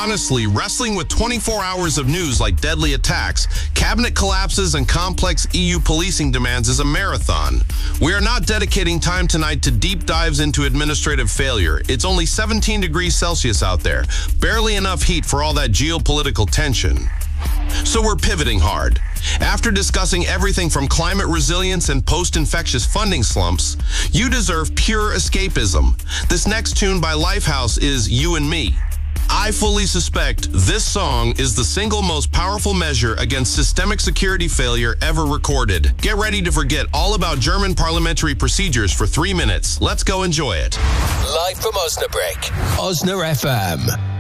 Honestly, wrestling with 24 hours of news like deadly attacks, cabinet collapses, and complex EU policing demands is a marathon. We are not dedicating time tonight to deep dives into administrative failure. It's only 17 degrees Celsius out there, barely enough heat for all that geopolitical tension. So we're pivoting hard. After discussing everything from climate resilience and post-infectious funding slumps, you deserve pure escapism. This next tune by Lifehouse is You and Me. I fully suspect this song is the single most powerful measure against systemic security failure ever recorded. Get ready to forget all about German parliamentary procedures for 3 minutes. Let's go enjoy it. Live from Osnabrück, Osna FM.